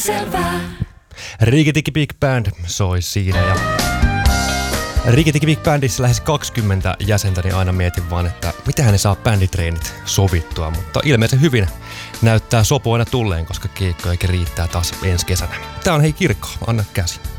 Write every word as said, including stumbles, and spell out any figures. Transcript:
Selvää. Rikki-Tikki Big Band soi siinä ja Rikki-Tikki Big Bandissa lähes kaksikymmentä jäsentä, niin aina mietin vaan, että mitähän ne saa bänditreenit sovittua, mutta ilmeisen hyvin näyttää sopu aina tulleen, koska keikkojakin riittää taas ensi kesänä. Tää on Hei Kirkko, anna käsi.